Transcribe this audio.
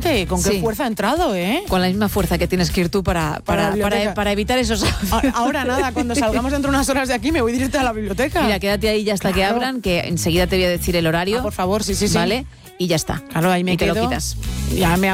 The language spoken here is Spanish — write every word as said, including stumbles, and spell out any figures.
Fíjate, con qué Sí. fuerza ha entrado, ¿eh? Con la misma fuerza que tienes que ir tú para, Para la para, para, biblioteca. para evitar esos... A- Ahora nada, cuando salgamos dentro de unas horas de aquí me voy directo a la biblioteca. Mira, quédate ahí ya hasta que Claro. abran, que enseguida te voy a decir el horario. Ah, por favor, sí, sí, sí. ¿Vale? Y ya está. Claro, ahí me y te quedo. lo quitas. Ya me